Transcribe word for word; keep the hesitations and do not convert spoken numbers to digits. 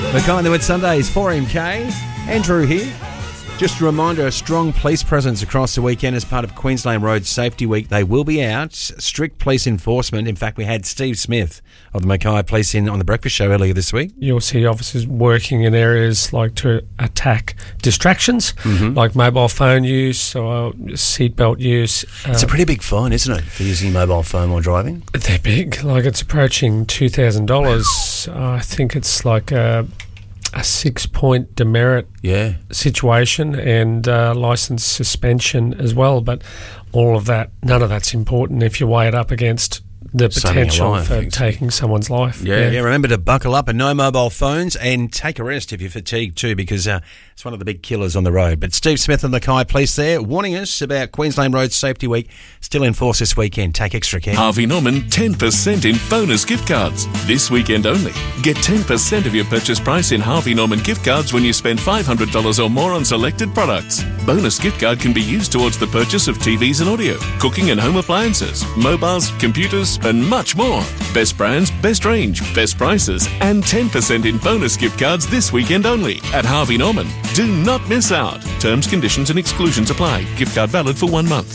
Mackay the Wet Sundays, four M K. Andrew here. Just a reminder, a strong police presence across the weekend as part of Queensland Road Safety Week. They will be out. Strict police enforcement. In fact, we had Steve Smith of the Mackay Police in on the Breakfast Show earlier this week. You'll see officers working in areas like to attack distractions, Mm-hmm. like mobile phone use or seatbelt use. It's Uh, a pretty big fine, isn't it, for using your mobile phone while driving? They're big. Like, it's approaching two thousand dollars. I think it's like a, a six-point demerit Yeah. situation and uh, licence suspension as well. But all of that, none of that's important if you weigh it up against the Saving a potential life, for exactly. taking someone's life. Yeah, yeah, remember to buckle up and no mobile phones, and take a rest if you're fatigued too, because uh, it's one of the big killers on the road. But Steve Smith and the Mackay Police there warning us about Queensland Road Safety Week, still in force this weekend. Take extra care. Harvey Norman ten percent in bonus gift cards. This weekend only. Get ten percent of your purchase price in Harvey Norman gift cards when you spend five hundred dollars or more on selected products. Bonus gift card can be used towards the purchase of T Vs and audio, cooking and home appliances, mobiles, computers, and much more. Best brands, best range, best prices, and ten percent in bonus gift cards this weekend only at Harvey Norman. Do not miss out. Terms, conditions, and exclusions apply. Gift card valid for one month.